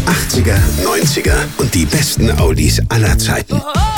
80er, 90er und die besten Oldies aller Zeiten.